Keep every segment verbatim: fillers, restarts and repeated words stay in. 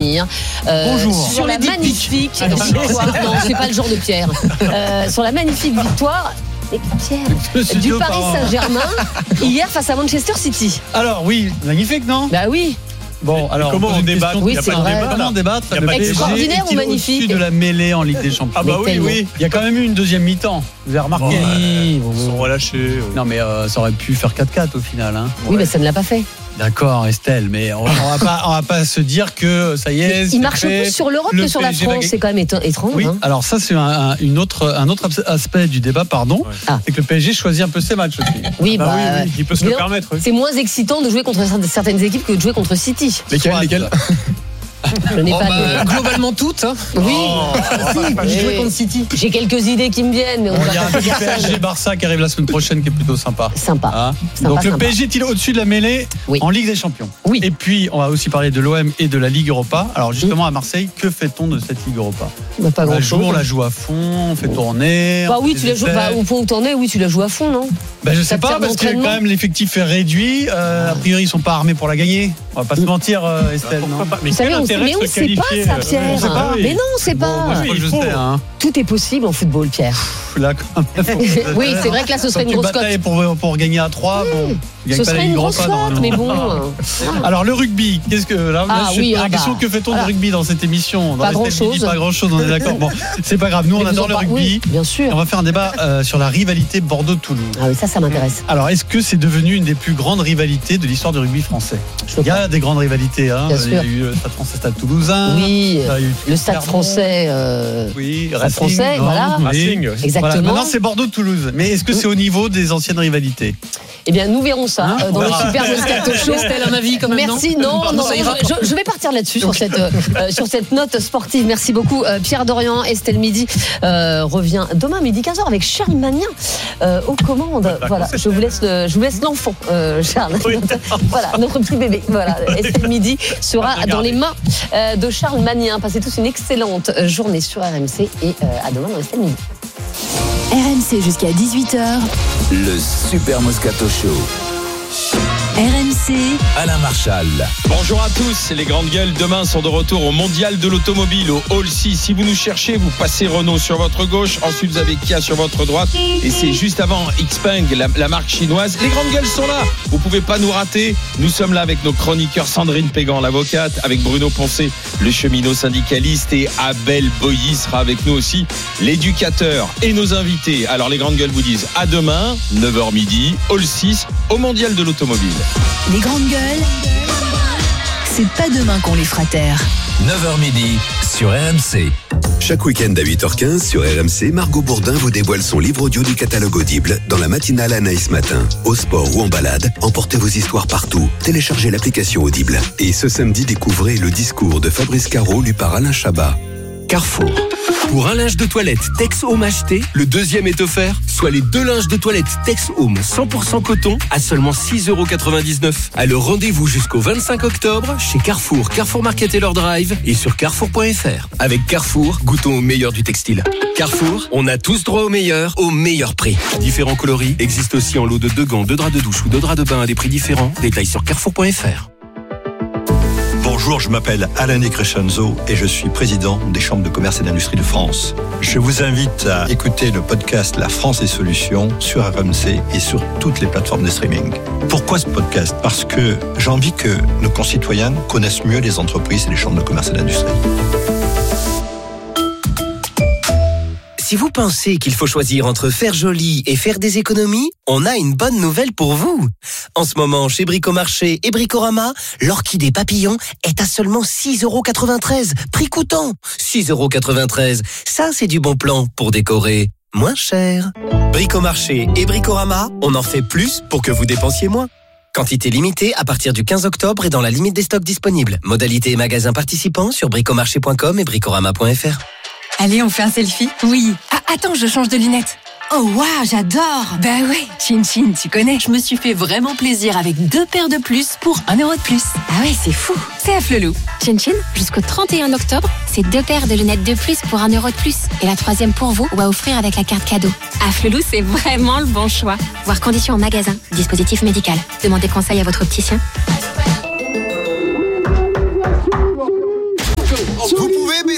venir. Euh, Bonjour. Sur la magnifique victoire, non, c'est pas le genre de Pierre. Euh, sur la magnifique victoire. Pierre, du Paris Saint-Germain hier face à Manchester City. Alors oui, magnifique, non? Bah oui. Bon, alors comment on débat? Oui, Il y a c'est pas de vrai. débat. Comment débattre? Il y a Le pas de P S G extraordinaire est-il ou magnifique au-dessus de la mêlée en Ligue des Champions? Ah bah Mais oui, tellement. oui. Il y a quand même eu une deuxième mi-temps. Vous avez remarqué? Oui, bon, Ils sont bon. relâchés. Non mais euh, ça aurait pu faire quatre quatre au final. Hein. Oui, mais ça ne l'a pas fait. D'accord, Estelle, mais on, on va pas, on va pas se dire que ça y est. Il marche plus sur l'Europe que sur la France. C'est quand même éton- étrange. Oui, hein. alors ça c'est un, un, une autre, un autre aspect du débat, pardon. Ouais. Ah. C'est que le P S G choisit un peu ses matchs aussi. Oui, Bah bah, oui, oui, il peut se le mais non, permettre. Oui. c'est moins excitant de jouer contre certaines équipes que de jouer contre City. Lesquels, Soit. lesquels Je n'ai Oh, pas bah, de... globalement toutes. Hein. Oui, Si, Oui. j'ai joué contre City. j'ai quelques idées qui me viennent, mais on Bon, va il y a un pas petit faire P S G ça. Barça qui arrive la semaine prochaine qui est plutôt sympa. Sympa. Hein. Sympa, Donc le sympa. P S G est-il au-dessus de la mêlée Oui. en Ligue des Champions? Oui. Et puis on va aussi parler de l'O M et de la Ligue Europa. Alors justement à Marseille, que fait-on de cette Ligue Europa? Bah, pas On la grand joue, chose. on la joue à fond, on fait tourner. Bah on oui, fait tu des la joues. essais. Bah, au point où t'en es, oui, tu la joues à fond, non? Bah, je Ça sais te pas sert parce que d'entraînement quand même l'effectif est réduit. Euh, a priori ils sont pas armés pour la gagner. On va pas se mentir, euh, Estelle. Pourquoi Non. pas? Mais Vous quel savez, on sait, intérêt mais de on se sait pas qualifier, ça, euh, Pierre. on sait pas, oui. Mais non, on sait Bon, pas. moi, je crois que je il faut. sais. Hein. Tout est possible en football, Pierre. Là, quand même, Oui, c'est vrai que là, ce serait Quand une tu grosse cote. batailles pour, pour gagner à trois, bon. tu gagnes Ce pas la serait une Ligue grosse Europa, cote, normalement. mais bon. euh, Alors le rugby, qu'est-ce que là, là, Ah je oui, te pose ah la question, bah, que fait-on voilà. de rugby dans cette émission? Dans Pas Estelle grand-chose. Midi, Pas grand-chose, on est d'accord. Bon, c'est pas grave. Nous, on mais vous adore en le par- rugby. Oui, bien sûr. Et on va faire un débat euh, sur la rivalité Bordeaux-Toulouse. Ah oui, ça, ça m'intéresse. Alors, est-ce que c'est devenu une des plus grandes rivalités de l'histoire du rugby français? Je Il y a des grandes rivalités. Hein. Bien Il y a sûr. eu le Stade français, Stade toulousain. Oui, Il y a eu le Stade Clermont. français. euh, Oui, Stade Racing, français, non, voilà. oui. Racing. Voilà. Exactement. Maintenant, c'est Bordeaux-Toulouse. Mais est-ce que c'est au niveau des anciennes rivalités? Eh bien, nous verrons ça Hein euh, dans On le verra. Super Moscato Show. Estelle, un avis quand même, Merci, non non, non, Ça ira. je, je vais partir là-dessus sur cette euh, sur cette note sportive. Merci beaucoup, euh, Pierre Dorian. Estelle Midi euh, revient demain midi quinze heures avec Charles Magnien euh, aux commandes. Voilà, je vous laisse le, je vous laisse l'enfant, euh, Charles. Oui. Voilà, notre petit bébé. Voilà, Estelle Midi sera Regardez. dans les mains euh, de Charles Magnien. Passez tous une excellente journée sur R M C et euh, à demain dans Estelle Midi. R M C jusqu'à dix-huit heures. Le Super Moscato Show. R M C, Alain Marchal. Bonjour à tous, les grandes gueules demain sont de retour au Mondial de l'Automobile, au Hall six. Si vous nous cherchez, vous passez Renault sur votre gauche, ensuite vous avez Kia sur votre droite, et c'est juste avant Xpeng, la, la marque chinoise. Les grandes gueules sont là, vous pouvez pas nous rater. Nous sommes là avec nos chroniqueurs Sandrine Pégan, l'avocate, avec Bruno Poncé, le cheminot syndicaliste, et Abel Boilly sera avec nous aussi, l'éducateur, et nos invités. Alors les grandes gueules vous disent à demain, neuf heures midi, Hall six, au Mondial de l'Automobile. les grandes gueules, c'est pas demain qu'on les fera taire. neuf heures midi sur R M C. Chaque week-end à huit heures quinze sur R M C, Margot Bourdin vous dévoile son livre audio du catalogue Audible dans la matinale Anaïs Matin. Au sport ou en balade, emportez vos histoires partout. Téléchargez l'application Audible. Et ce samedi, découvrez le discours de Fabrice Caro lu par Alain Chabat. Carrefour. Pour un linge de toilette Tex Home acheté, le deuxième est offert, soit les deux linges de toilette Tex Home cent pour cent coton à seulement six euros quatre-vingt-dix-neuf. Alors rendez-vous jusqu'au vingt-cinq octobre chez Carrefour, Carrefour Market et leur drive et sur carrefour point f r. Avec Carrefour, goûtons au meilleur du textile. Carrefour, on a tous droit au meilleur, au meilleur prix. Différents coloris existent aussi en lot de deux gants, deux draps de douche ou deux draps de bain à des prix différents. Détails sur carrefour point f r. Bonjour, je m'appelle Alain Di Crescenzo et je suis président des Chambres de commerce et d'industrie de France. Je vous invite à écouter le podcast La France et Solutions sur R M C et sur toutes les plateformes de streaming. Pourquoi ce podcast? Parce que j'ai envie que nos concitoyens connaissent mieux les entreprises et les chambres de commerce et d'industrie. Si vous pensez qu'il faut choisir entre faire joli et faire des économies, on a une bonne nouvelle pour vous. En ce moment, chez Bricomarché et Bricorama, l'orchidée papillon est à seulement six euros quatre-vingt-treize. Prix coûtant, six euros quatre-vingt-treize. Ça, c'est du bon plan pour décorer moins cher. Bricomarché et Bricorama, on en fait plus pour que vous dépensiez moins. Quantité limitée à partir du quinze octobre et dans la limite des stocks disponibles. Modalité et magasins participants sur bricomarché point com et bricorama point f r. Allez, on fait un selfie? Oui. Ah, attends, je change de lunettes. Oh, waouh, j'adore. Bah ouais, Chin Chin, tu connais. Je me suis fait vraiment plaisir avec deux paires de plus pour un euro de plus. Ah ouais, c'est fou. C'est à Flelou. Chin Chin, jusqu'au trente et un octobre, c'est deux paires de lunettes de plus pour un euro de plus. Et la troisième pour vous ou à offrir avec la carte cadeau. À Flelou, c'est vraiment le bon choix. Voir conditions en magasin. Dispositif médical. Demandez conseil à votre opticien.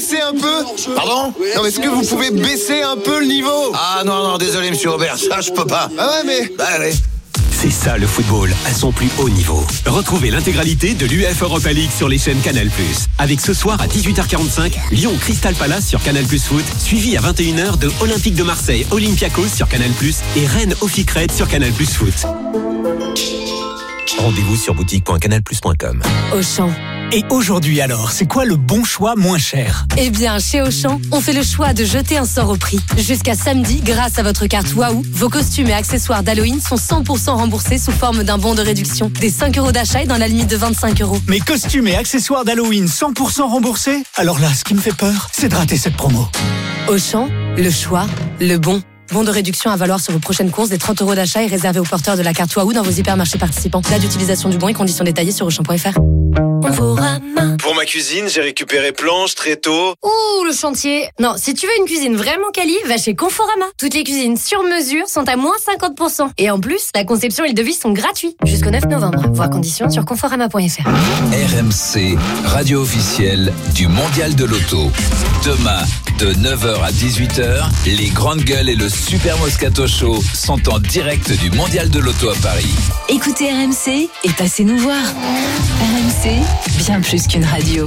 baisser un peu? Pardon? Non, mais est-ce que vous pouvez baisser un peu le niveau? Ah non, non, désolé, monsieur Aubert, ça, je peux pas. Ah ouais, mais... Bah, allez. C'est ça le football à son plus haut niveau. Retrouvez l'intégralité de l'U E F Europa League sur les chaînes Canal plus. Avec ce soir à dix-huit heures quarante-cinq, Lyon Crystal Palace sur Canal plus Foot, suivi à vingt et une heures de Olympique de Marseille Olympiakos sur Canal plus et Rennes Oficred sur Canal plus Foot. Rendez-vous sur boutique point canal plus point com. Auchan. Et aujourd'hui alors, c'est quoi le bon choix moins cher? Eh bien, chez Auchan, on fait le choix de jeter un sort au prix. Jusqu'à samedi, grâce à votre carte Waouh, vos costumes et accessoires d'Halloween sont cent pour cent remboursés sous forme d'un bon de réduction. Des cinq euros d'achat et dans la limite de vingt-cinq euros. Mes costumes et accessoires d'Halloween cent pour cent remboursés? Alors là, ce qui me fait peur, c'est de rater cette promo. Auchan, le choix, le bon. Bon de réduction à valoir sur vos prochaines courses. Des trente euros d'achat est réservé aux porteurs de la carte Waouh dans vos hypermarchés participants. Date d'utilisation du bon et conditions détaillées sur auchan point f r. Pour ma cuisine, j'ai récupéré planches, tréteaux. Ouh, le chantier. Non, si tu veux une cuisine vraiment quali, va chez Conforama. Toutes les cuisines sur mesure sont à moins cinquante pour cent. Et en plus, la conception et le devis sont gratuits. Jusqu'au neuf novembre. Voir conditions sur conforama point f r. R M C, radio officielle du Mondial de l'Auto. Demain, de neuf heures à dix-huit heures, les grandes gueules et le Super Moscato Show sont en direct du Mondial de l'Auto à Paris. Écoutez R M C et passez nous voir. R M C, bien plus qu'une radio.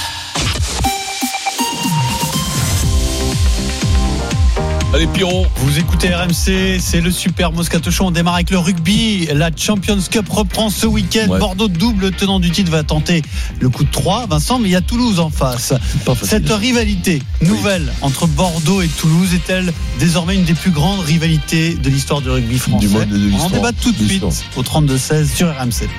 Allez Pierrot, vous écoutez R M C, c'est le Super Moscato Show. On démarre avec le rugby. La Champions Cup reprend ce week-end. Ouais. Bordeaux, double tenant du titre, va tenter le coup de trois. Vincent, mais il y a Toulouse en face. Cette rivalité nouvelle oui. entre Bordeaux et Toulouse est-elle désormais une des plus grandes rivalités de l'histoire du rugby français? Du monde de l'histoire. On en débat tout de suite au trente-deux seize sur R M C.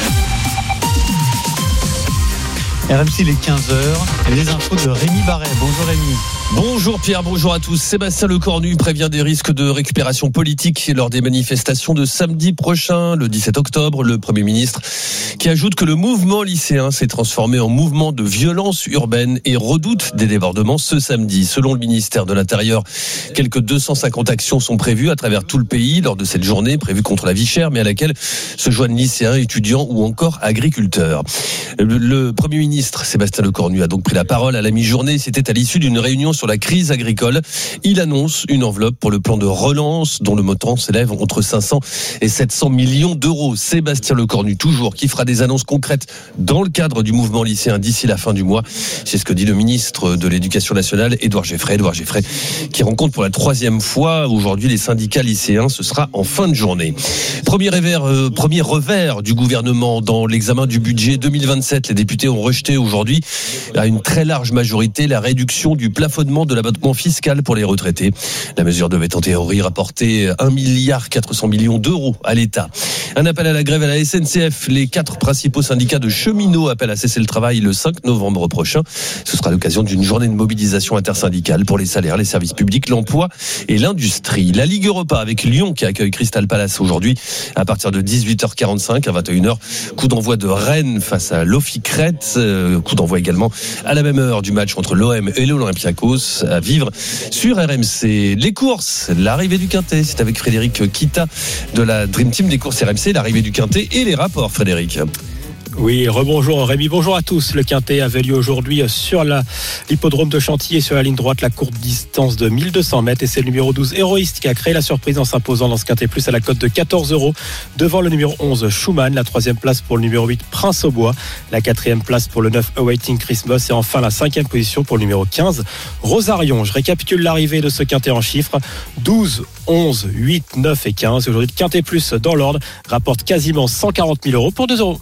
R M C, les quinze heures. Les infos de Rémi Barret. Bonjour Rémi. Bonjour Pierre, bonjour à tous. Sébastien Lecornu prévient des risques de récupération politique lors des manifestations de samedi prochain, le dix-sept octobre. Le Premier ministre qui ajoute que le mouvement lycéen s'est transformé en mouvement de violence urbaine et redoute des débordements ce samedi. Selon le ministère de l'Intérieur, quelques deux cent cinquante actions sont prévues à travers tout le pays lors de cette journée prévue contre la vie chère, mais à laquelle se joignent lycéens, étudiants ou encore agriculteurs. Le, le Premier ministre Sébastien Lecornu a donc pris la parole à la mi-journée. C'était à l'issue d'une réunion sur la crise agricole. Il annonce une enveloppe pour le plan de relance dont le montant s'élève entre cinq cents et sept cents millions d'euros. Sébastien Lecornu, toujours, qui fera des annonces concrètes dans le cadre du mouvement lycéen d'ici la fin du mois. C'est ce que dit le ministre de l'Éducation nationale, Édouard Geffray. Édouard Geffray, qui rencontre pour la troisième fois aujourd'hui les syndicats lycéens. Ce sera en fin de journée. Premier revers, euh, premier revers du gouvernement dans l'examen du budget deux mille vingt-sept. Les députés ont rejeté aujourd'hui à une très large majorité la réduction du plafonnement de l'abattement fiscal pour les retraités. La mesure devait en théorie rapporter un milliard quatre cents millions d'euros à l'État. Un appel à la grève à la S N C F. Les quatre principaux syndicats de cheminots appellent à cesser le travail le cinq novembre prochain. Ce sera l'occasion d'une journée de mobilisation intersyndicale pour les salaires, les services publics, l'emploi et l'industrie. La Ligue Europa avec Lyon qui accueille Crystal Palace aujourd'hui à partir de dix-huit heures quarante-cinq à vingt et une heures. Coup d'envoi de Rennes face à l'Oficred. Coup d'envoi également à la même heure du match entre l'O M et l'Olympiakos à vivre sur R M C. Les courses, l'arrivée du Quintet, c'est avec Frédéric Kita de la Dream Team des courses R M C, l'arrivée du Quintet et les rapports, Frédéric. Oui, rebonjour Rémi, bonjour à tous. Le Quintet avait lieu aujourd'hui sur la, l'hippodrome de Chantilly et sur la ligne droite, la courte distance de mille deux cents mètres. Et c'est le numéro douze, Héroïste, qui a créé la surprise en s'imposant dans ce Quintet Plus à la cote de quatorze euros. Devant le numéro onze, Schumann, la troisième place pour le numéro huit, Prince au Bois, la quatrième place pour le neuf, Awaiting Christmas. Et enfin la cinquième position pour le numéro quinze, Rosarion. Je récapitule l'arrivée de ce Quintet en chiffres. douze, onze, huit, neuf et quinze. Aujourd'hui, le Quintet Plus dans l'ordre rapporte quasiment cent quarante mille euros pour deux euros.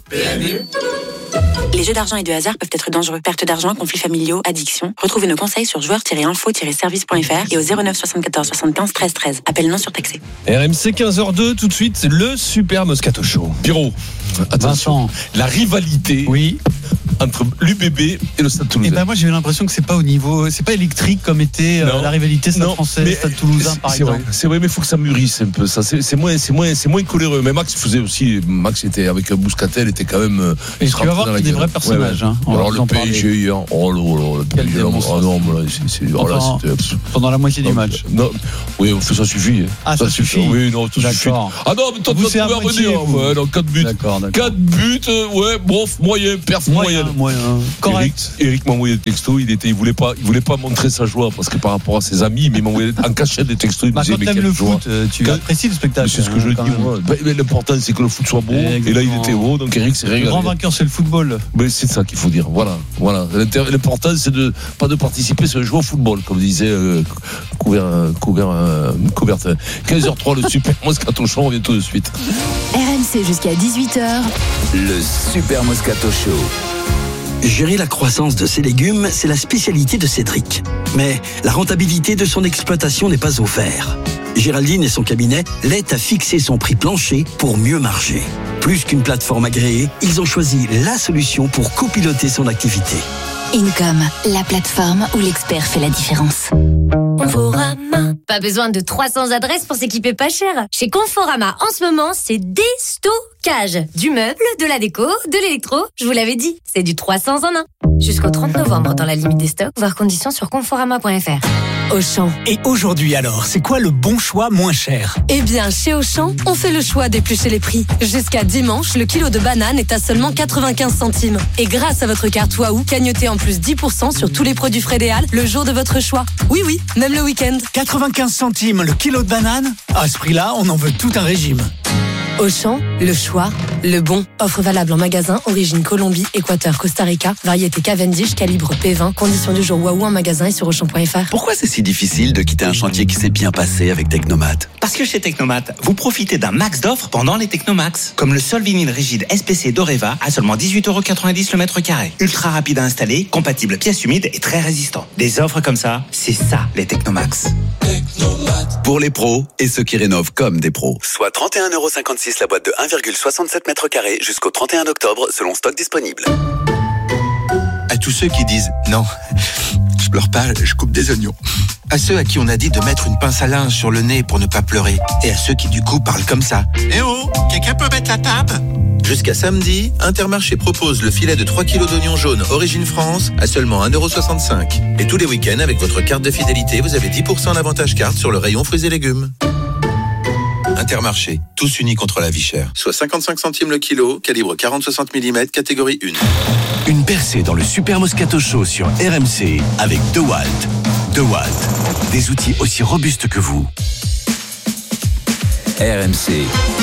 Les jeux d'argent et de hasard peuvent être dangereux. Perte d'argent, conflits familiaux, addiction. Retrouvez nos conseils sur joueurs tiret info tiret service point f r et au zéro neuf soixante-quatorze soixante-quinze treize treize. Appel non surtaxé. R M C quinze heures deux, tout de suite, le Super Moscato Show. Pierrot, attention, Vincent. La rivalité oui. entre l'U B B et le Stade Toulousain. Et ben moi j'ai eu l'impression que c'est pas au niveau, c'est pas électrique comme était euh, la rivalité Stade Français, Stade Toulousain par c'est exemple. Vrai, c'est vrai, mais il faut que ça mûrisse un peu. Ça, c'est, c'est moins, c'est moins, c'est moins coléreux. Mais Max faisait aussi, Max était avec Bouscatel, était quand même. Et tu vas voir qu'il y a des vrais personnages. Ouais, ouais. Hein, alors le P S G hier, oh là là, le P S G, ah non, là, c'est, c'est, enfin, là, c'était pendant la moitié du match. Non, oui, ça suffit. Ah, ça, ça suffit. suffit. Oui, non, ça suffit. Ah non, mais toi, tu vas revenir. Ouais, non, quatre buts. D'accord, d'accord. quatre buts, ouais, bon, moyen, perf moyen. moyen. Correct. Eric, Eric m'a envoyé des textos, il était, il voulait pas, il voulait pas montrer sa joie parce que par rapport à ses amis, mais il m'a envoyé en cachette des textos. Il bah, disait, quand mais t'aimes le joie. foot, tu apprécies le spectacle. C'est ce que je dis moi. Mais l'important c'est que le foot soit beau. Exactement. Et là il était beau, donc Eric s'est régalé. Le grand vainqueur c'est le football. Mais c'est ça qu'il faut dire. Voilà, voilà. L'important c'est de pas de participer, c'est de jouer au football, comme disait euh, couvert, couvert, euh, couvert. quinze heures trois le Super Moscato Show, on revient tout de suite. R M C jusqu'à dix-huit heures. Le Super Moscato Show. Gérer la croissance de ses légumes, c'est la spécialité de Cédric. Mais la rentabilité de son exploitation n'est pas au vert. Géraldine et son cabinet l'aident à fixer son prix plancher pour mieux marger. Plus qu'une plateforme agréée, ils ont choisi la solution pour copiloter son activité. Income, la plateforme où l'expert fait la différence. Conforama. Pas besoin de trois cents adresses pour s'équiper pas cher. Chez Conforama, en ce moment, c'est déstockage. Du meuble, de la déco, de l'électro. Je vous l'avais dit, c'est du trois cents en un. Jusqu'au trente novembre dans la limite des stocks, voir conditions sur conforama point f r. Auchan. Et aujourd'hui alors, c'est quoi le bon choix moins cher ? Eh bien, chez Auchan, on fait le choix d'éplucher les prix. Jusqu'à dimanche, le kilo de banane est à seulement quatre-vingt-quinze centimes. Et grâce à votre carte Waouh, cagnotez en plus dix pour cent sur tous les produits Frédéal le jour de votre choix. Oui, oui, même le week-end. quatre-vingt-quinze centimes le kilo de banane ? À ce prix-là, on en veut tout un régime. Auchan, le choix, le bon. Offre valable en magasin, origine Colombie, Équateur, Costa Rica, variété Cavendish, calibre P vingt, conditions du jour Waouh en magasin et sur auchan point f r. Pourquoi c'est si difficile de quitter un chantier qui s'est bien passé avec Technomat ? Parce que chez Technomat, vous profitez d'un max d'offres pendant les Technomax. Comme le sol vinyle rigide S P C d'Oreva à seulement dix-huit euros quatre-vingt-dix le mètre carré. Ultra rapide à installer, compatible pièces humides et très résistant. Des offres comme ça, c'est ça les Technomax. Technomat. Pour les pros et ceux qui rénovent comme des pros. Soit trente et un euros cinquante-six la boîte de un virgule soixante-sept mètres carrés jusqu'au trente et un octobre selon stock disponible. À tous ceux qui disent non, je pleure pas, je coupe des oignons. À ceux à qui on a dit de mettre une pince à linge sur le nez pour ne pas pleurer. Et à ceux qui du coup parlent comme ça. Eh oh, quelqu'un peut mettre la table ? Jusqu'à samedi, Intermarché propose le filet de trois kilos d'oignons jaunes Origine France à seulement un euro soixante-cinq. Et tous les week-ends, avec votre carte de fidélité, vous avez dix pour cent d'avantage carte sur le rayon fruits et légumes. Intermarché, tous unis contre la vie chère. Soit cinquante-cinq centimes le kilo, calibre quarante à soixante millimètres, catégorie un. Une percée dans le Super Moscato Show sur R M C avec DeWalt. DeWalt, des outils aussi robustes que vous. R M C.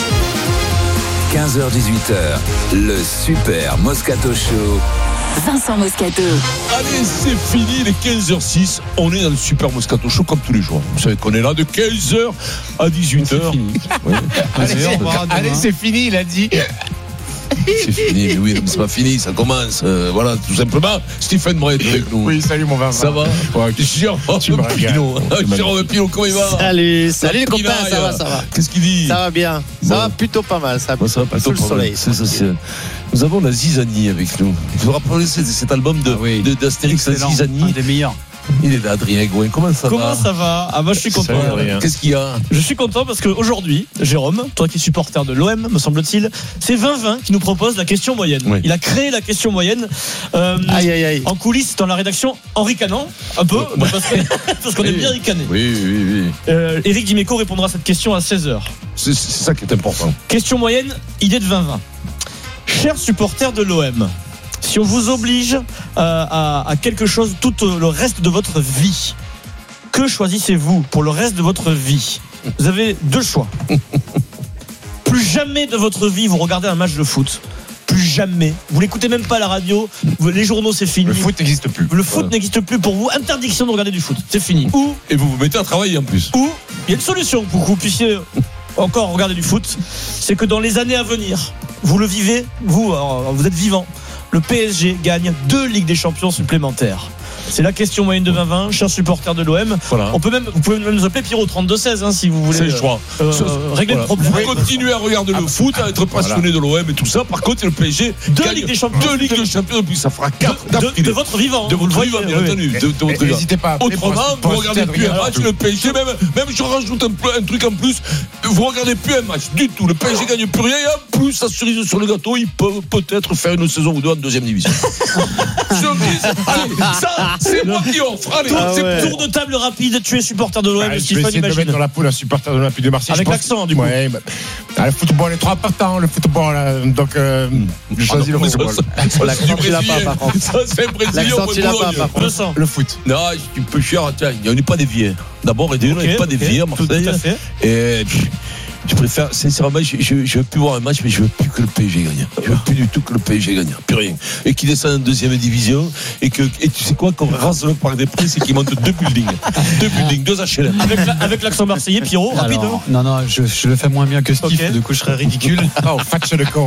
quinze heures dix-huit heures, le Super Moscato Show. Vincent Moscato. Allez, c'est fini, les quinze heures six. On est dans le Super Moscato Show comme tous les jours. Vous savez qu'on est là de quinze heures à dix-huit heures. C'est fini. Ouais. Allez, c'est, allez, c'est fini, il a dit. C'est fini, mais oui, mais c'est pas fini, ça commence. Euh, voilà, tout simplement. Stephen Brett avec nous. Oui, salut mon Vincent. Ça va ouais, Jérôme Pinault. Jérôme Pinault, comment il va? Salut, salut les copains, ça va, ça va. Qu'est-ce qu'il dit? Ça va bien. Ça bon. va plutôt pas mal. Ça, bon, ça va plutôt sous le soleil. C'est, c'est, c'est. Nous avons la Zizanie avec nous. Vous vous rappelez cet, cet album de, ah oui. de, d'Astérix, la Zizanie? Un des meilleurs. Il est là, Adrien Gouin. Comment ça Comment va? Comment ça va? Ah, moi, je suis content. Qu'est-ce qu'il y a? Je suis content parce qu'aujourd'hui, Jérôme, toi qui es supporter de l'O M, me semble-t-il, c'est vingt vingt qui nous propose la question moyenne. Oui. Il a créé la question moyenne euh, aïe, aïe, aïe. en coulisses dans la rédaction en ricanant un peu, ouais. parce, que, parce qu'on oui. est bien ricané. Oui, oui, oui. Euh, Éric Dimeco répondra à cette question à seize heures. C'est, c'est ça qui est important. Question moyenne, idée de vingt vingt. Chers supporters de l'O M, si on vous oblige euh, à, à quelque chose tout le reste de votre vie, que choisissez-vous pour le reste de votre vie? Vous avez deux choix. Plus jamais de votre vie vous regardez un match de foot. Plus jamais. Vous l'écoutez même pas à la radio. Les journaux, c'est fini. Le foot n'existe plus. Le foot ouais. n'existe plus pour vous. Interdiction de regarder du foot. C'est fini. Ou et vous vous mettez à travailler en plus. Ou il y a une solution pour que vous puissiez encore regarder du foot. C'est que dans les années à venir, vous le vivez. Vous, alors, vous êtes vivant. Le P S G gagne deux Ligues des Champions supplémentaires. C'est la question moyenne de vingt vingt, chers supporters de l'O M. Voilà. On peut même, vous pouvez même nous appeler Pierrot trente-deux seize hein, si vous voulez. C'est le choix. Euh, euh, régler voilà. le problème. Vous continuez à regarder ah, le foot, à être passionné voilà. de l'O M et tout ça. Par contre, le P S G deux Ligues des Champions, deux Ligues des Champions, et puis ça fera quatre de, de, de votre vivant. De votre vivant, bien entendu. De, de votre vivant. N'hésitez pas. Autrement, vous regardez plus un match. Le P S G, même, même je rajoute un, un truc en plus. Vous regardez plus un match du tout. Le P S G gagne plus rien. Et en plus, ça cerise sur le gâteau, ils peuvent peut-être faire une saison ou deux en deuxième division. Je dis, allez, ça, c'est c'est moi qui offre. Allez, Tour, ah c'est ouais. tour de table rapide. Tu es supporter de l'O M, Ah, je vais Stéphane, essayer de imagine. mettre dans la poule un supporter de l'Olympique de Marseille. Avec Je pense- l'accent, du coup. Ouais, bah, ah, le football est trop important, le football. euh, donc, euh, je choisis le football. L'accent, tu l'as pas, par contre. Ça, c'est brésilien. L'accent, tu l'as pas, par contre. Vincent. Le foot. Non, je suis peu cher. Tiens, on n'est pas des vieux. D'abord, et deux, on n'est Ok, pas des ok. vieux à Tout- Marseille. tout à fait. Et pff, je préfère, sincèrement, je, je, je veux plus voir un match, mais je veux plus que le P S G gagne. Je veux plus du tout que le P S G gagne. Plus rien. Et qu'il descende en deuxième division. Et que, et tu sais quoi, qu'on rase le Parc des Princes et qu'il monte deux buildings. Deux buildings, deux H L M. Avec, la- avec l'accent marseillais, Pierrot, rapide. Alors, non, non, je, je le fais moins bien que Steve, Ok. du coup je serais ridicule. Oh, fatch le con.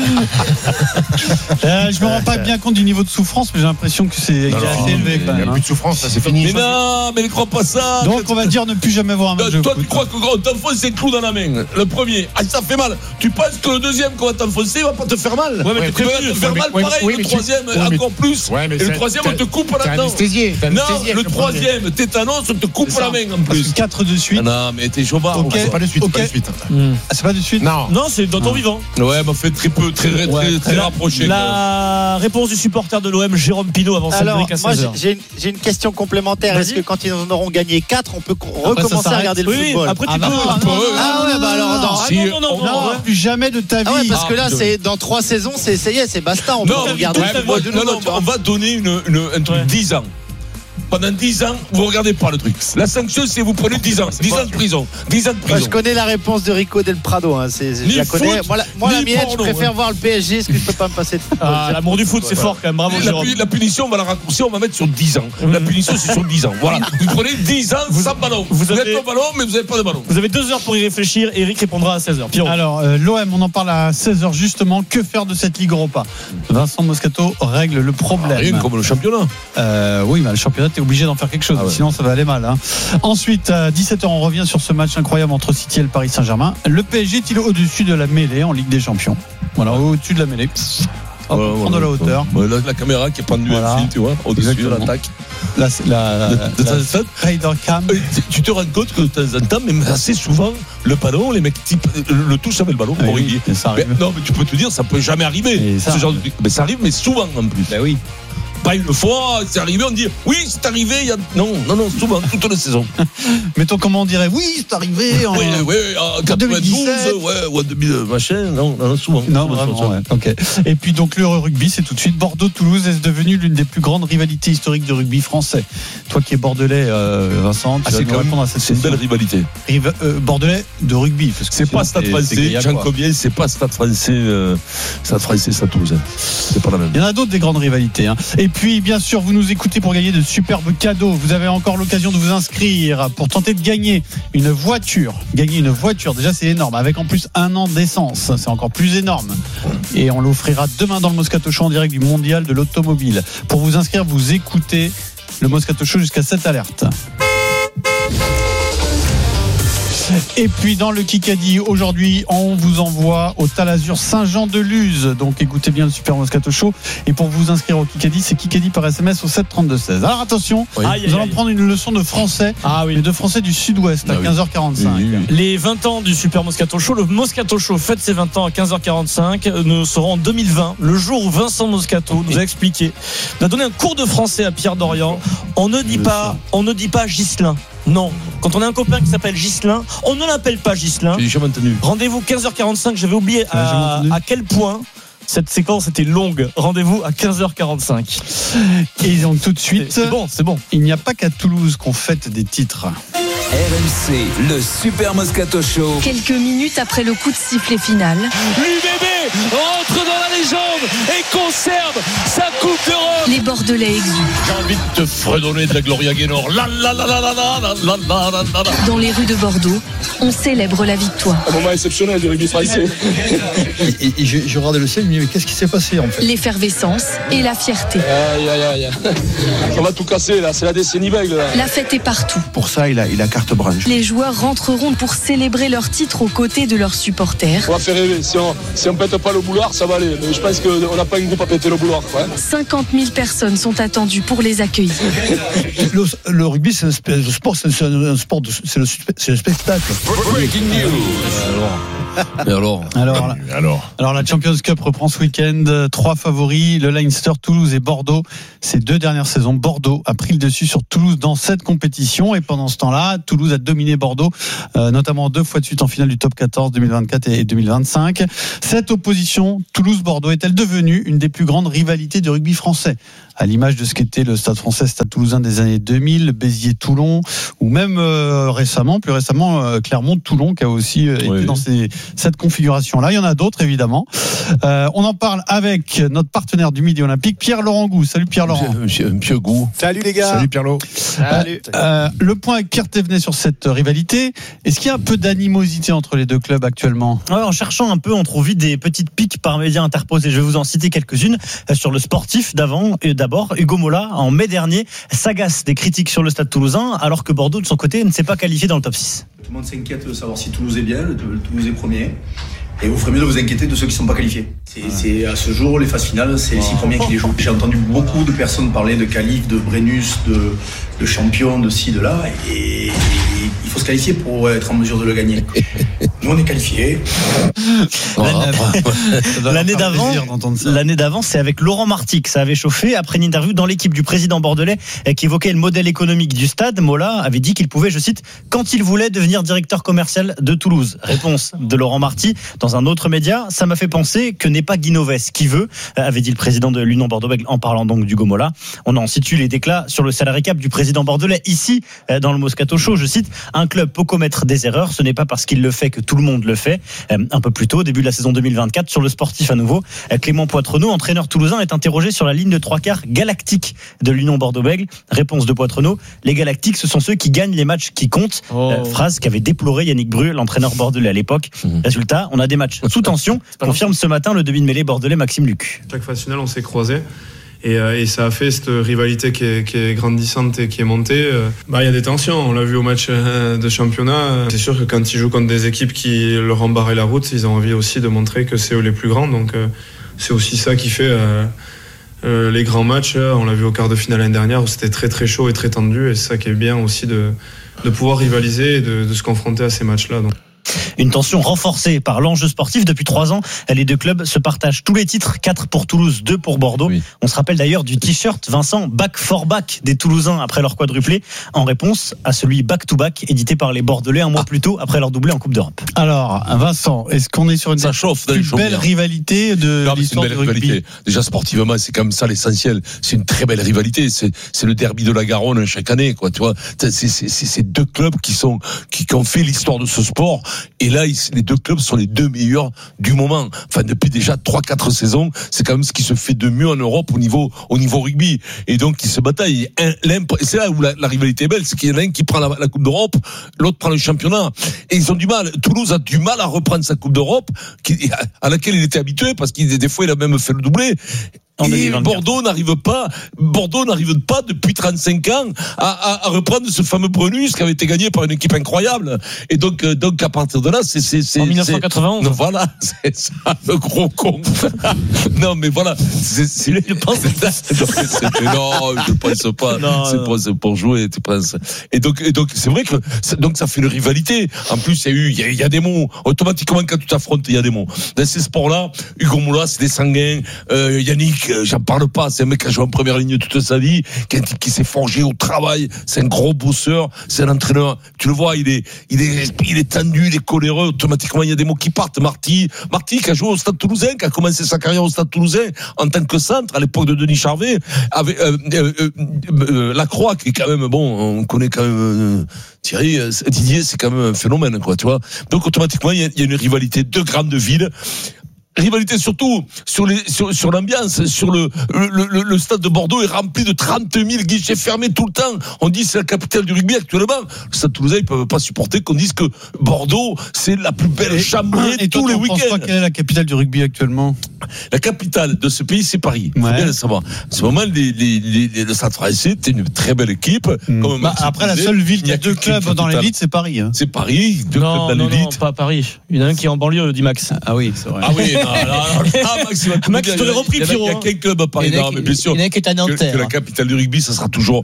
Euh, je me rends pas bien compte du niveau de souffrance, mais j'ai l'impression que c'est il est Non, non, assez élevé Il quand n'y même. a hein. plus de souffrance, là, c'est fini. Mais non, mais ne crois pas ça. Donc on va dire ne plus jamais voir un match de Toi, foot. tu crois que gros, t'enfonces un clou dans la main. Le premier, ah, ça fait mal. Tu penses que le deuxième qu'on va t'enfoncer va pas te faire mal. Ouais, mais t'es tu vas prévenu. te faire Ouais, mal mais- pareil. oui, le mais tu- troisième, ouais, mais- encore plus. Ouais, mais Et le c'est- troisième, t'es- on te coupe t'es là-dedans. anesthésié, t'es Non, anesthésié le avec le premier. troisième, tétanos, on te coupe C'est ça. la main en Parce plus. que quatre de suite. Ah non, mais t'es jobard. Ok. C'est pas de suite, c'est pas Ok. de suite. Ah, c'est pas de suite. Non. Non, c'est dans ton Ah. vivant. Ouais, m'a fait très peu, très, très, Ouais. très, très La- rapproché. La réponse du supporter de l'O M, Jérôme Pinault, avant Alors, Cédric à moi, seize j'ai- heures. j'ai une, j'ai une question complémentaire. Est-ce Vas-y. que quand ils en auront gagné quatre, on peut co- ça recommencer à s'arrête. regarder le Oui, oui, football après tu Ah, peux. bah non, tu non, peux- non, Ah ouais, bah alors, non. Ah Si, non, non, non, Non, non, ouais. plus jamais de ta vie. Ah ouais, parce que là, Ah, c'est dans trois saisons, c'est ça y est, c'est basta. On Non, peut regarder ouais, le football de non, nouveau. non, tu vois. on va donner une, une, un truc Ouais. dix ans. Pendant dix ans, vous regardez pas le truc. La sanction, c'est vous prenez dix ans. dix ans de prison. dix ans de Moi, prison. je connais la réponse de Rico Del Prado. Hein. C'est, c'est- Ni je la connais. foot, moi, la, moi, la ni mienne, je porno, préfère ouais. voir le P S G, parce que je peux pas me passer de football. Ah, l'amour du foot, c'est fort quand même. Bravo, La, Jérôme. pu- la punition, on va la raccourcir, on va mettre sur dix ans. La punition, c'est sur dix ans. Voilà. Vous prenez dix ans sans ballon. vous Vous, avez- êtes au ballon, mais vous n'avez pas de ballon. Vous avez deux heures pour y réfléchir. Eric répondra à seize heures. Pierrot. Alors, euh, l'O M, on en parle à seize heures justement. Que faire de cette Ligue Europa? Vincent Moscato règle le problème. Rien comme le championnat. Euh, oui, mais le championnat, t'es obligé d'en faire quelque chose, Ah ouais. sinon ça va aller mal. Hein. Ensuite, à dix-sept heures, on revient sur ce match incroyable entre City et le Paris Saint-Germain. Le P S G est-il au-dessus de la mêlée en Ligue des Champions? Voilà, au-dessus de la mêlée. Hop, Ouais, on prend ouais, de la ouais. hauteur. Ouais, la, la caméra qui est pendue Voilà. à fil, tu vois, au-dessus de Exactement. l'attaque. Là, c'est la, la, De- la, de temps en temps, Raider Cam. euh, tu- Tu te rends compte que de temps en temps, même assez souvent, le ballon, les mecs type, le, le touchent avec le ballon. Ah pour oui, rugby. mais ça arrive. Mais non, mais tu peux te dire, ça peut jamais arriver. Et ça ce genre de arrive. truc. Mais ça arrive, mais souvent en plus. Ben oui. Pas une fois, c'est arrivé, on dit oui, c'est arrivé. Il y a... Non, non, non, souvent, toute la saison. Mettons comment on dirait, oui, c'est arrivé en Oui, oui, en quatre-vingt-douze, deux mille dix-sept. ouais, ou en deux mille, machin, non, non, souvent. Non, souvent, vraiment, souvent. ouais. Ok. Et puis donc le rugby, c'est tout de suite Bordeaux-Toulouse. Est-ce devenu l'une des plus grandes rivalités historiques de rugby français? Toi qui es bordelais, euh, Vincent, tu Ah, vas c'est nous quand même- répondre à cette c'est une question. belle rivalité. Rive- euh, bordelais de rugby, parce que C'est pas Stade c'est français, Gaillac, Jean quoi. Combien, c'est pas Stade français, euh, Stade français, Stade Toulousain. C'est pas la même. Il y en a d'autres des grandes rivalités. Hein. Et puis, bien sûr, vous nous écoutez pour gagner de superbes cadeaux. Vous avez encore l'occasion de vous inscrire pour tenter de gagner une voiture. Gagner une voiture, déjà, c'est énorme. Avec en plus un an d'essence, c'est encore plus énorme. Et on l'offrira demain dans le Moscato Show en direct du Mondial de l'Automobile. Pour vous inscrire, vous écoutez le Moscato Show jusqu'à cette alerte. Et puis dans le Kikadi, aujourd'hui, on vous envoie au Talazur Saint-Jean-de-Luz. Donc écoutez bien le Super Moscato Show. Et pour vous inscrire au Kikadi, c'est Kikadi par S M S au sept trente-deux seize. Alors attention, Oui. Aïe, nous aïe, allons aïe. prendre une leçon de français, Ah oui. mais de français du Sud-Ouest à Ah oui. quinze heures quarante-cinq. Oui, oui, oui. Les vingt ans du Super Moscato Show, le Moscato Show fête ses vingt ans à quinze heures quarante-cinq. Nous serons en deux mille vingt, le jour où Vincent Moscato nous a expliqué, nous a donné un cours de français à Pierre Dorian. On ne dit pas, on ne dit pas Ghislain. Non. Quand on a un copain qui s'appelle Ghislain, on ne l'appelle pas Ghislain. J'ai jamais entendu. Rendez-vous quinze heures quarante-cinq. J'avais oublié Ah, j'ai à, entendu. à quel point cette séquence était longue. Rendez-vous à quinze heures quarante-cinq. Et donc tout de suite, C'est bon, c'est bon. il n'y a pas qu'à Toulouse qu'on fête des titres. R M C, le Super Moscato Show. Quelques minutes après le coup de sifflet final, L'U B B rentre dans la légende et conserve sa Coupe d'Europe. les Bordelais exultent. J'ai envie de te fredonner de la Gloria Gaynor. La la la la la la la la la la la la. Dans les rues de Bordeaux, on célèbre la victoire. Un moment exceptionnel du rugby français. Et, et- et je, je regardais le ciel, je me dis, mais qu'est-ce qui s'est passé en fait? L'effervescence et la fierté. Aïe, aïe, aïe. On va tout casser là, c'est la décennie bègle là. La fête est partout. Pour ça, il a, il a carte blanche. Les joueurs rentreront pour célébrer leur titre aux côtés de leurs supporters. On va faire rêver. Si on, si on pète pas le boulard, ça va aller. Mais je pense qu'on n'a pas un groupe à péter le boulard. Ouais. cinquante mille personnes sont attendues pour les accueillir. Le, le rugby, c'est un, sp- le sport, c'est un, un sport, de- c'est le, c'est le spectacle. Breaking news. Mais alors, Alors, la, alors. alors la Champions Cup reprend ce week-end. Trois favoris, le Leinster, Toulouse et Bordeaux. Ces deux dernières saisons, Bordeaux a pris le dessus sur Toulouse dans cette compétition. Et pendant ce temps-là, Toulouse a dominé Bordeaux, euh, notamment deux fois de suite en finale du top quatorze deux mille vingt-quatre et deux mille vingt-cinq. Cette opposition Toulouse-Bordeaux est-elle devenue une des plus grandes rivalités du rugby français, à l'image de ce qu'était le Stade français, Stade Toulousain des années deux mille, Béziers-Toulon, ou même euh, récemment, plus récemment, euh, Clermont-Toulon, qui a aussi euh, Oui. été dans ces, cette configuration-là. Il y en a d'autres, évidemment. Euh, on en parle avec notre partenaire du Midi Olympique, Pierre-Laurent Gou. Salut Pierre-Laurent. Monsieur, monsieur Gou. Salut les gars. Salut Pierlot. Salut. Euh, le point avec Pierre Thévenet sur cette rivalité. Est-ce qu'il y a un peu d'animosité entre les deux clubs actuellement ? Ouais, en cherchant un peu, on trouve vite des petites piques par médias interposés. Je vais vous en citer quelques-unes. Sur le sportif d'avant et d'abord, Hugo Mola, en mai dernier, s'agace des critiques sur le Stade Toulousain, alors que Bordeaux, de son côté, ne s'est pas qualifié dans le top six. Tout le monde s'inquiète de savoir si Toulouse est bien, le Toulouse est premier. Et vous ferez mieux de vous inquiéter de ceux qui ne sont pas qualifiés. C'est, c'est à ce jour, les phases finales, c'est les six premiers qui les jouent. J'ai entendu beaucoup de personnes parler de qualif, de Brennus, de, de champion, de ci, de là. Et, et il faut se qualifier pour être en mesure de le gagner. Nous, on est qualifiés. L'année d'avant, l'année d'avant, c'est avec Laurent Marty que ça avait chauffé après une interview dans l'équipe du président bordelais qui évoquait le modèle économique du stade. Mola avait dit qu'il pouvait, je cite, quand il voulait devenir directeur commercial de Toulouse. Réponse de Laurent Marty dans un autre média. Ça m'a fait penser que n'est pas Guinoves qui veut, avait dit le président de l'Union Bordeaux-Bègles en parlant donc d'Hugo Mola. On en situe les déclats sur le salary cap du président bordelais ici dans le Moscato Show. Je cite, un club peut commettre des erreurs. Ce n'est pas parce qu'il le fait que tout le monde le fait. Un peu plus tôt, début de la saison deux mille vingt-quatre, sur le sportif à nouveau, Clément Poitrenaud, entraîneur toulousain, est interrogé sur la ligne de trois quarts galactique de l'Union Bordeaux-Bègles. Réponse de Poitrenaud, les galactiques, ce sont ceux qui gagnent les matchs qui comptent. Oh. Euh, phrase qu'avait déploré Yannick Bru, l'entraîneur bordelais à l'époque. Mmh. Résultat, on a des matchs sous tension, confirme ce matin le demi-de-mêlée bordelais Maxime Luc. Chaque phase finale, on s'est croisés. Et, euh, et ça a fait cette rivalité qui est, qui est grandissante et qui est montée. Euh, bah, il y a des tensions, on l'a vu au match euh, de championnat. C'est sûr que quand ils jouent contre des équipes qui leur ont barré la route, ils ont envie aussi de montrer que c'est eux les plus grands. Donc euh, c'est aussi ça qui fait euh, euh, les grands matchs. On l'a vu au quart de finale l'année dernière où c'était très très chaud et très tendu. Et c'est ça qui est bien aussi de, de pouvoir rivaliser et de, de se confronter à ces matchs-là. Donc. Une tension renforcée par l'enjeu sportif. Depuis trois ans, les deux clubs se partagent tous les titres, quatre pour Toulouse, deux pour Bordeaux. Oui. On se rappelle d'ailleurs du t-shirt Vincent back for back des Toulousains après leur quadruplé, en réponse à celui back to back édité par les Bordelais un mois ah. plus tôt après leur doublé en Coupe d'Europe. Alors Vincent, est-ce qu'on est sur une ça chauffe, plus belle rivalité de non, l'histoire c'est une du belle rugby rivalité. Déjà sportivement, c'est comme ça l'essentiel. C'est une très belle rivalité. C'est, c'est le derby de la Garonne chaque année, quoi. Tu vois, c'est, c'est, c'est, c'est deux clubs qui sont qui, qui ont fait l'histoire de ce sport. Et là, ils, les deux clubs sont les deux meilleurs du moment. Enfin, depuis déjà trois quatre saisons, c'est quand même ce qui se fait de mieux en Europe au niveau au niveau rugby. Et donc, ils se bataillent. Un, l'un, et c'est là où la, la rivalité est belle, c'est qu'il y en a un qui prend la, la Coupe d'Europe, l'autre prend le championnat. Et ils ont du mal. Toulouse a du mal à reprendre sa Coupe d'Europe, qui, à laquelle il était habitué, parce qu'il des fois il a même fait le doublé. Et Bordeaux n'arrive pas, Bordeaux n'arrive pas depuis trente-cinq ans à, à, à reprendre ce fameux Brennus qui avait été gagné par une équipe incroyable. Et donc, euh, donc à partir de là, c'est, c'est, c'est en dix-neuf cent quatre-vingt-onze. C'est, voilà, c'est ça, le gros con. Non, mais voilà, c'est, c'est, je pense c'est, c'est, c'est, non, je pense pas. Non, c'est, non. Pas, c'est pour jouer, tu penses. Et donc, et donc, c'est vrai que donc ça fait une rivalité. En plus, il y a eu, il y a, il y a des mots. Automatiquement, quand tu t'affrontes, il y a des mots. Dans ces sports-là, Hugo Mola, c'est des sanguins. Euh, Yannick. J'en parle pas, c'est un mec qui a joué en première ligne toute sa vie, qui, a, qui s'est forgé au travail, c'est un gros bosseur, c'est un entraîneur, tu le vois, il est, il est, il est tendu, il est coléreux, automatiquement il y a des mots qui partent. Marty, Marty qui a joué au Stade Toulousain, qui a commencé sa carrière au Stade Toulousain en tant que centre à l'époque de Denis Charvet, avec euh, euh, euh, euh, Lacroix qui est quand même bon, on connaît quand même euh, Thierry, euh, Didier, c'est quand même un phénomène, quoi, tu vois. Donc automatiquement il y a, il y a une rivalité de grandes villes. Rivalité surtout sur les sur, sur l'ambiance, sur le, le le le stade de Bordeaux est rempli de trente mille guichets fermés tout le temps. On dit c'est la capitale du rugby actuellement. Le Stade Toulousain, ils peuvent pas supporter qu'on dise que Bordeaux c'est la plus belle chambrée de tous les week-ends. Tu penses pas quelle est la capitale du rugby actuellement? La capitale de ce pays, c'est Paris. Il faut bien le savoir. En ce moment, les, les, les, les, le Stade français, c'est une très belle équipe. Mmh. Comme bah, après, la seule ville qui a deux clubs dans l'élite, c'est Paris. Hein. C'est Paris, deux non, clubs dans non, l'élite. Non, pas Paris. Il y en a un qui est en banlieue, dit Max. Ah oui, c'est vrai. Ah oui, non, non, non, ah, Max, il va Max, je te l'ai repris, Pierrot. Il y a qu'un club à Paris. Non, mais bien sûr. Il y en a qui est à Nanterre. Que la capitale du rugby, ça sera toujours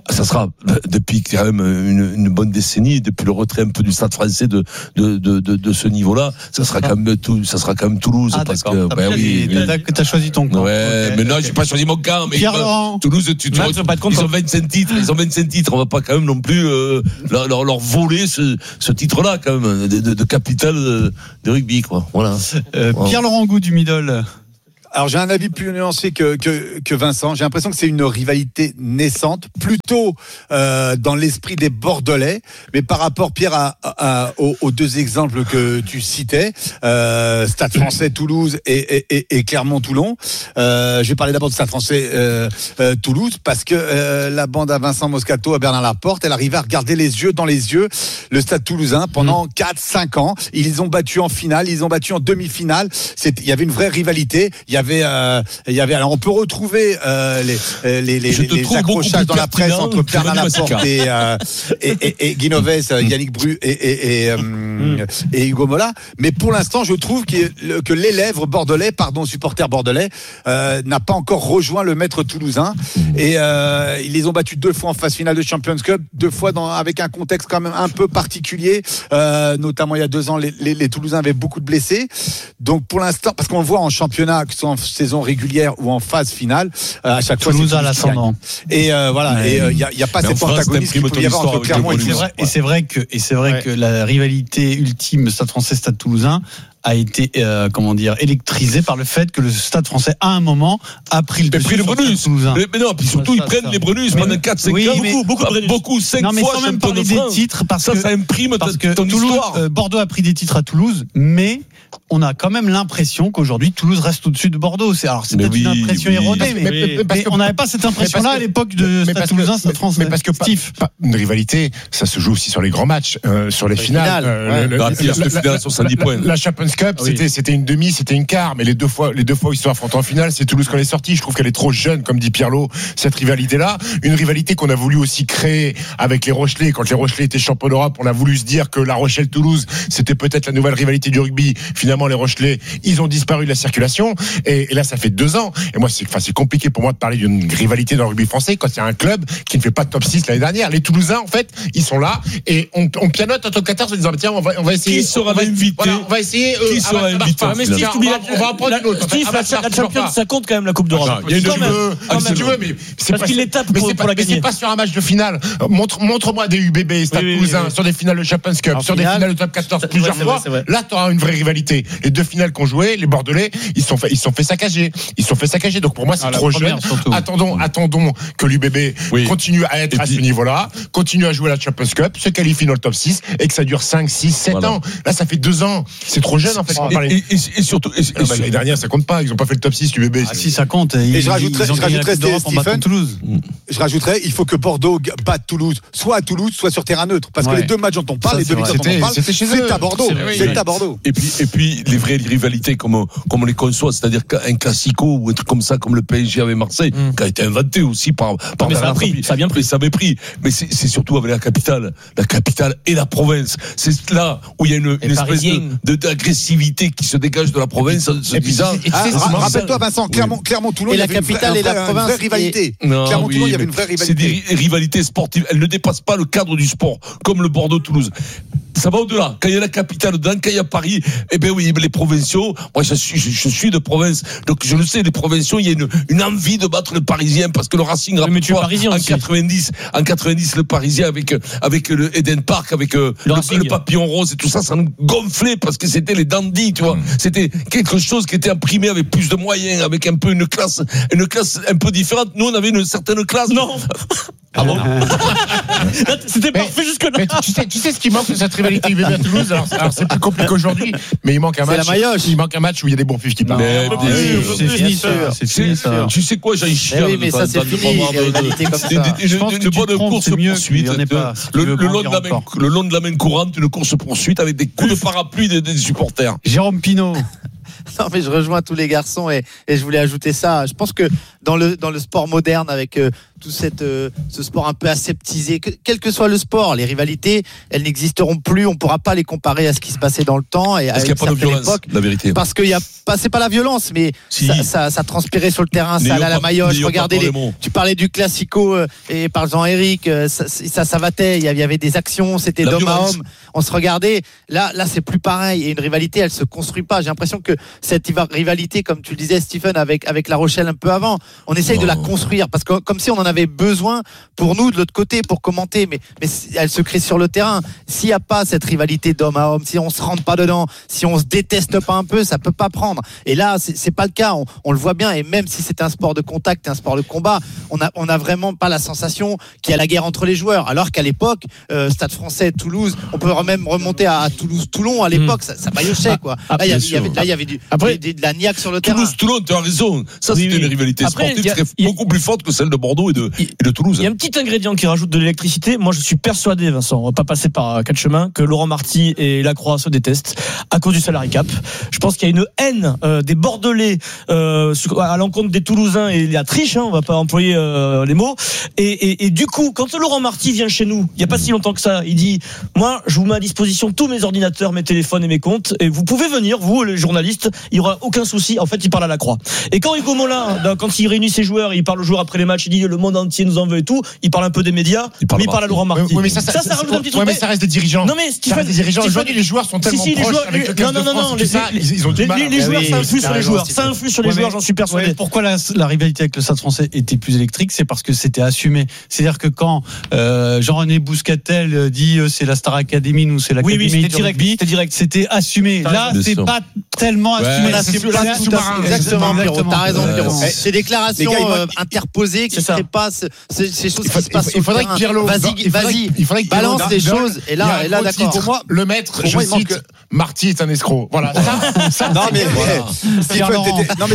ça sera depuis quand même une, une bonne décennie, depuis le retrait un peu du Stade Français de de de de, de ce niveau-là, ça sera quand même tout, ça sera quand même Toulouse ah, parce d'accord. que ben oui, oui. T'as, t'as choisi ton camp. Ouais, okay. Mais non, j'ai pas choisi mon camp. Mais Pierre-Laurent. Toulouse, tu, tu, tu, pas ils ont vingt-cinq titres, ils ont vingt-cinq titres. On va pas quand même non plus euh, leur, leur, leur voler ce, ce titre-là quand même de, de, de capitale de, de rugby quoi. Voilà. Euh, voilà. Pierre-Laurent Goud du Middle. Alors j'ai un avis plus nuancé que, que, que Vincent. J'ai l'impression que c'est une rivalité naissante, plutôt euh, dans l'esprit des Bordelais. Mais par rapport, Pierre, à, à, aux, aux deux exemples que tu citais, euh, Stade Français Toulouse et, et, et Clermont-Toulon. Euh, je vais parler d'abord de Stade Français euh, euh, Toulouse parce que euh, la bande à Vincent Moscato, à Bernard Laporte, elle arrivait à regarder les yeux dans les yeux le Stade Toulousain pendant mmh. quatre cinq ans. Ils les ont battus en finale, ils ont battus en demi-finale. C'est, il y avait une vraie rivalité. Il y avait Euh, il y avait alors on peut retrouver euh, les les les, les accrochages dans la presse entre Bernard Laporte et, euh, et et et Guinoves, Yannick Bru et et et, euh, mm. et Hugo Mola, mais pour l'instant je trouve que que l'élève bordelais, pardon, supporter bordelais euh, n'a pas encore rejoint le maître toulousain et euh, ils les ont battus deux fois en phase finale de Champions Cup, deux fois dans avec un contexte quand même un peu particulier, euh, notamment il y a deux ans les, les, les Toulousains avaient beaucoup de blessés, donc pour l'instant parce qu'on le voit en championnat que ce soit en saison régulière ou en phase finale, euh, à chaque Toulouse fois à l'ascendant. Et euh, voilà, mais et il euh, y, a, y a pas cet antagonisme qu'il peut y avoir entre Clermont et Toulouse. Et c'est vrai que et c'est vrai ouais. que la rivalité ultime Stade Français Stade Toulousain a été euh, comment dire électrisée par le fait que le Stade Français à un moment a pris le, pris le bonus. Mais, mais non, puis surtout ça, ils prennent ça. les bonus pendant quatre cinq oui, ans, mais, beaucoup beaucoup bah, beaucoup cinq non, mais fois sans même champion parler de des France. titres parce ça que ça imprime parce ton, que ton Toulouse, histoire. Euh, Bordeaux a pris des titres à Toulouse, mais on a quand même l'impression qu'aujourd'hui Toulouse reste au-dessus de Bordeaux. C'est alors c'est mais peut-être oui, une impression oui. erronée, mais, mais, mais, mais on n'avait pas cette impression-là à l'époque de Stade Toulousain, Stade Français. Mais parce que Steve. Pas, pas, une rivalité, ça se joue aussi sur les grands matchs, euh, sur les finales. soixante-dix points. La Champions Cup, oui. c'était c'était une demi, c'était une quart, mais les deux fois les deux fois où ils se sont affrontés en finale, c'est Toulouse qu'on est sorti. Je trouve qu'elle est trop jeune, comme dit Pierlot, cette rivalité-là. Une rivalité qu'on a voulu aussi créer avec les Rochelais. Quand les Rochelais étaient champions d'Europe, on a voulu se dire que La Rochelle-Toulouse, c'était peut-être la nouvelle rivalité du rugby. Finalement, les Rochelais, ils ont disparu de la circulation. Et, et là, ça fait deux ans. Et moi, c'est, enfin, c'est compliqué pour moi de parler d'une rivalité dans le rugby français quand il y a un club qui ne fait pas de top six l'année dernière. Les Toulousains, en fait, ils sont là et on, on pianote en top quatorze en disant tiens, on va, on va essayer. Qui sera invité voilà, on va essayer. Euh, Qui sera invité Mais Steve, on, va, on va en prendre une autre. Steve, la, la Champions, ça compte quand même la Coupe d'Europe. Il y a une quand même, quand même. Tu veux, mais c'est parce pas, qu'il les tape pour, mais pour la gagner. Mais c'est pas sur un match de finale. Montre, montre-moi des U B B, Stade Toulousain, oui, oui, oui. sur des finales de Champions Cup, en sur finale, des finales de top quatorze c'est plusieurs vrai, fois. C'est vrai, c'est vrai. Là, tu auras une vraie rivalité. Les deux finales qu'on jouait, les Bordelais, ils se sont fait, ils sont fait saccager. Ils se sont fait saccager. Donc pour moi, c'est ah, trop jeune. Surtout. Attendons, attendons que l'U B B oui. continue à être et à puis, ce niveau-là, continue à jouer la Champions Cup, se qualifie dans le top six et que ça dure cinq, six, sept voilà. ans. Là, ça fait deux ans. C'est trop jeune en fait. Et, et, et, et surtout, et, et, ah, bah, l'année dernière, ça compte pas. Ils ont pas fait le top six l'U B B. Ah, si ça compte. Et ils, je rajouterais, je rajouterais Stephen, Toulouse. Je rajouterais, il faut que Bordeaux batte Toulouse, soit à Toulouse, soit sur terrain neutre, parce ouais. que les deux matchs dont on parle, ça, les deux victoires dont on parle, c'est à Bordeaux. C'est à Bordeaux. Et puis, et puis, les vraies rivalités comme comme on les conçoit, c'est-à-dire qu'un classico ou un truc comme ça, comme le P S G avec Marseille, mm. qui a été inventé aussi par par. Mais ça a pris, ça a bien pris, ça a pris. Mais c'est, c'est surtout avec la capitale, la capitale et la province. C'est là où il y a une, une espèce de, de d'agressivité qui se dégage de la province, en se disant. Ah, rappelle-toi, Vincent, Clermont, Clermont-Toulon, et la capitale et la province, vraie rivalité. Clermont-Toulon, il y avait une vraie rivalité. C'est des rivalités sportives. Elles ne dépassent pas le cadre du sport, comme le Bordeaux-Toulouse. Ça va au-delà. Quand il y a la capitale dedans, quand il y a Paris, eh ben oui, les provinciaux, moi je suis, je, je suis de province, donc je le sais, les provinciaux, il y a une, une envie de battre le Parisien, parce que le Racing, rappelle-toi, en quatre-vingt-dix, en quatre-vingt-dix, le Parisien avec, avec le Eden Park, avec le, le, le papillon rose et tout ça, ça nous gonflait, parce que c'était les dandys, tu vois. Mmh. C'était quelque chose qui était imprimé avec plus de moyens, avec un peu une classe, une classe un peu différente. Nous, on avait une certaine classe. Non. Ah bon? C'était mais, parfait jusque là. Tu sais, tu sais ce qui manque de cette rivalité U B B à Toulouse. Alors, alors c'est plus compliqué aujourd'hui, mais il manque un match. Il manque un match où il y a des bons fifs qui parlent. Mais, non, mais, oui, c'est fini ça. C'est fini ça. Tu sais quoi, j'aille chier. Oui, mais ça c'est fini. Une bonne course poursuite. Le long de la main courante, une course poursuite avec des coups de parapluie des supporters. Jérôme Pinault. Non, mais je rejoins tous les garçons et, et je voulais ajouter ça. Je pense que dans le dans le sport moderne, avec euh, tout cette, euh, ce sport un peu aseptisé. Que, quel que soit le sport, les rivalités, elles n'existeront plus. On ne pourra pas les comparer à ce qui se passait dans le temps et à Parce qu'il n'y a pas de violence, époque, la vérité. Parce qu'il y a pas, c'est pas la violence, mais si. ça, ça, ça transpirait sur le terrain, ça allait à la maillotche. Regardez, les, tu parlais du classico euh, et par Jean-Éric, euh, ça, ça, ça battait. Il y avait des actions, c'était la d'homme violence. à homme. On se regardait. Là, là, c'est plus pareil. Et une rivalité, elle se construit pas. J'ai l'impression que cette rivalité, comme tu le disais, Stephen, avec avec La Rochelle un peu avant, on essaye oh. de la construire parce que comme si on en avait besoin pour nous de l'autre côté pour commenter. Mais mais elle se crée sur le terrain. S'il y a pas cette rivalité d'homme à homme, si on se rentre pas dedans, si on se déteste pas un peu, ça peut pas prendre. Et là, c'est, c'est pas le cas. On, on le voit bien. Et même si c'est un sport de contact, un sport de combat, on a on a vraiment pas la sensation qu'il y a la guerre entre les joueurs. Alors qu'à l'époque, euh, Stade Français, Toulouse, on peut même remonter à Toulouse-Toulon à l'époque, mmh. ça, ça baillochait quoi. Ah, là, il y, y avait, là, il y avait du, Après, de, de la niaque sur le Toulouse, terrain. Toulouse, tu as raison. Ça, oui, c'était oui. une rivalité Après, sportive a, très, a, beaucoup plus forte que celle de Bordeaux et de, et de Toulouse. Il y a un petit ingrédient qui rajoute de l'électricité. Moi, je suis persuadé, Vincent, on va pas passer par quatre chemins, que Laurent Marty et Lacroix se détestent à cause du salary cap. Je pense qu'il y a une haine euh, des Bordelais euh, à l'encontre des Toulousains et la triche, hein, on va pas employer euh, les mots. Et, et, et du coup, quand Laurent Marty vient chez nous, il y a pas si longtemps que ça, il dit moi, je vous mets à disposition tous mes ordinateurs, mes téléphones et mes comptes, et vous pouvez venir, vous les journalistes, il y aura aucun souci. En fait, il parle à Lacroix. Et quand Hugo Mollin, quand il réunit ses joueurs, il parle aux joueurs après les matchs, il dit le monde entier nous en veut et tout. Il parle un peu des médias, il mais il parle à Laurent Marty. Oui, mais ça, ça, ça, ça, ça rajoute un petit truc. Ouais, mais ça reste des dirigeants. Non mais Stephen, des dirigeants. Aujourd'hui, les joueurs sont tellement si, si, proches joueurs, avec le club non, non, non, de France, les, ils ont du mal. Les, les joueurs, ça influe sur les joueurs. Ça influe sur les joueurs, j'en suis persuadé. Pourquoi la, la rivalité avec le Stade Français était plus électrique, c'est parce que c'était assumé. C'est-à-dire que quand euh, Jean-René Bouscatel dit euh, c'est la Star Academy, nous c'est l'Académie oui, oui, du direct, rugby, c'était direct, c'était assumé. Là, c'est pas tellement assumé. Ouais, c'est pas sous-marin. Exactement, Pierrot. T'as raison, Pierrot. C'est des déclarations interposées qui ne seraient pas ces choses qui se passent. Il faudrait que Pirlo, vas-y, vas-y, balance les choses. Et là, et là, d'accord. Pour moi, le maître, je cite, Marty est un escroc. Voilà. Non mais non mais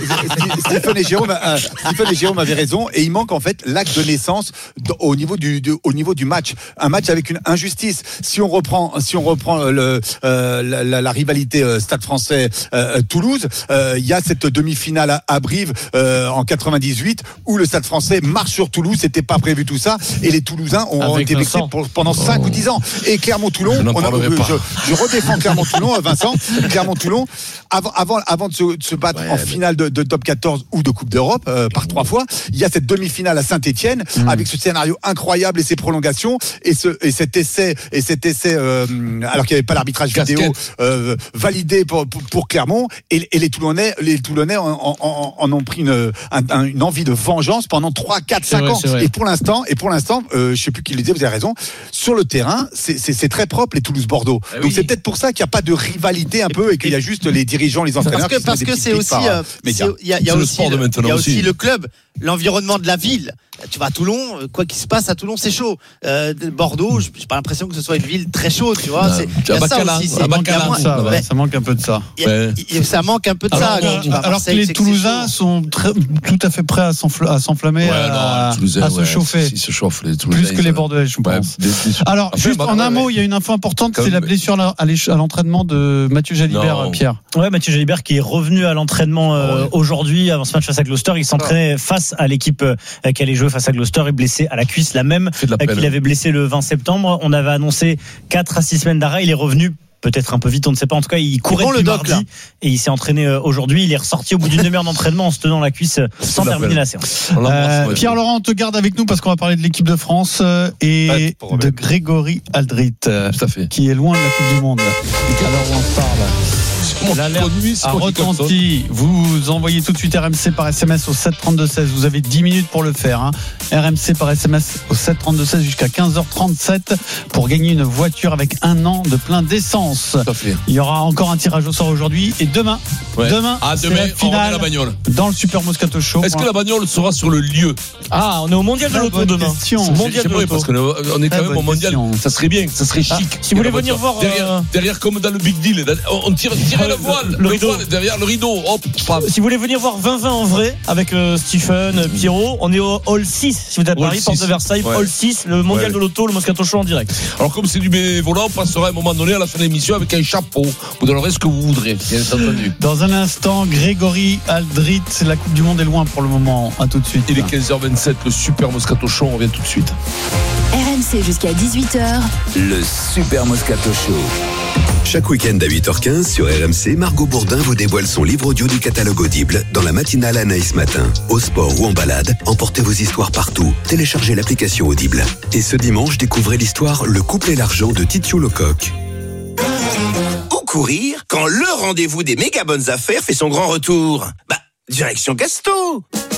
Stephen et Jérôme, Stephen et Jérôme avaient raison et il manque en fait l'acte de naissance au niveau du au niveau du match. Un match avec une injustice. Si on reprend si on reprend le la, la, la rivalité Stade Français Toulouse, il y a cette demi-finale à, à Brive euh, en quatre-vingt-dix-huit où le Stade Français marche sur Toulouse. C'était pas prévu tout ça et les Toulousains ont avec été vexés pour, pendant cinq oh. ou dix ans. Et Clermont-Toulon, on a, je, je redéfends Clermont-Toulon, Vincent. Clermont-Toulon, avant, avant, avant de, se, de se battre ouais, en mais... finale de, de top quatorze ou de Coupe d'Europe euh, par trois fois, il y a cette demi-finale à Saint-Étienne mmh. avec ce scénario incroyable et ses prolongations et, ce, et cet essai, et cet essai euh, alors qu'il n'y avait pas l'arbitrage Casquette. vidéo euh, validé pour, pour, pour Clermont et, et les Toulonnais, les Toulonnais en, en, en, en ont pris une, un, une envie de vengeance pendant trois, quatre, cinq ans. Et pour l'instant, et pour l'instant, euh, je sais plus qui le disait, vous avez raison. Sur le terrain, c'est, c'est, c'est très propre les Toulouse-Bordeaux. Ah Donc oui. c'est peut-être pour ça qu'il n'y a pas de rivalité un peu et qu'il y a juste les dirigeants, les entraîneurs. Parce que, parce que c'est aussi, euh, il y a, y a, y a aussi, le, il y a aussi le club, l'environnement de la ville. Tu vas à Toulon, quoi qu'il se passe à Toulon, c'est chaud. Euh, Bordeaux, j'ai pas l'impression que ce soit une ville très chaude, tu vois. C'est, y a ça Bacala, aussi. C'est, Bacala, moins, ça, ouais. ça manque un peu de ça. Y a, ouais. y, ça manque un peu de alors, ça. Alors, alors Marseille, que les Toulousains sont très, tout à fait prêts à, s'enfl- à s'enflammer, ouais, à, non, à se ouais, chauffer. Ils se chauffent, les Toulousains. Plus que les Bordelais, je pense. Ouais, des, des... Alors, enfin, juste bah, en un ouais, mot, il y a une info importante, c'est la blessure à, à l'entraînement de Mathieu Jalibert, non. Pierre. Ouais, Mathieu Jalibert qui est revenu à l'entraînement euh, aujourd'hui avant ce match face à Gloucester. Il s'entraînait face à l'équipe euh, qui allait jouer face à Gloucester et blessé à la cuisse, la même la qu'il avait blessé le vingt septembre. On avait annoncé quatre à six semaines d'arrêt. Il est revenu peut-être un peu vite, on ne sait pas. En tout cas, il courait depuis mardi là. Et il s'est entraîné aujourd'hui. Il est ressorti au bout d'une demi-heure d'entraînement en se tenant la cuisse sans terminer la séance. Euh, Pierre-Laurent, on te garde avec nous parce qu'on va parler de l'équipe de France et ouais, de Grégory Aldrit, qui est loin de la Coupe du Monde. Alors on en parle. L'alerte a retenti. Vous envoyez tout de suite R M C par S M S au sept trente-deux seize. Vous avez dix minutes pour le faire. Hein. R M C par S M S au sept trente-deux seize jusqu'à quinze heures trente-sept pour gagner une voiture avec un an de plein d'essence. Il y aura encore un tirage au sort aujourd'hui et demain. Ouais. Demain, ah, c'est demain, la finale la bagnole. Dans le Super Moscato Show. Est-ce que la bagnole sera sur le lieu? Ah, on est au Mondial de l'Auto demain. Mondial de l'Auto. Parce qu'on est quand même au Mondial. Ça serait bien, ça serait chic. Ah, si vous voulez venir voir derrière, euh... derrière comme dans le Big Deal, on tire, tire ah, le voile, le le rideau. voile derrière le rideau. Hop, pam. Si vous voulez venir voir vingt vingt en vrai avec euh, Stephen, Pierrot, on est au Hall six. Si vous êtes à Hall Paris, six. porte de Versailles, Ouais. Hall six, le mondial Ouais. de l'auto, le Moscato Show en direct. Alors comme c'est du bénévolat, on passera à un moment donné à la fin de l'émission avec un chapeau. Vous donnerez ce que vous voudrez, bien entendu. Dans un instant, Grégory Aldrit, la Coupe du Monde est loin pour le moment. À tout de suite. Il est quinze heures vingt-sept, le super Moscato Show, on revient tout de suite. R M C jusqu'à dix-huit heures. Le Super Moscato Show. Chaque week-end à huit heures quinze sur R M C, Margot Bourdin vous dévoile son livre audio du catalogue Audible dans la matinale Anaïs Matin. Au sport ou en balade, emportez vos histoires partout. Téléchargez l'application Audible. Et ce dimanche, découvrez l'histoire Le couple et l'argent de Titiou Lecoq. Où courir quand le rendez-vous des méga bonnes affaires fait son grand retour? Bah, direction Gasto.